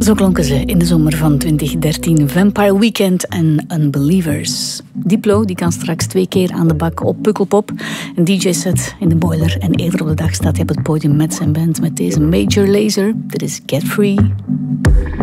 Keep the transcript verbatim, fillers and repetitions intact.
Zo klonken ze in de zomer van twintig dertien. Vampire Weekend en Unbelievers. Diplo die kan straks twee keer aan de bak op Pukkelpop. Een D J-set in de boiler. En eerder op de dag staat hij op het podium met zijn band met deze Major Lazer. Dit is Get Free.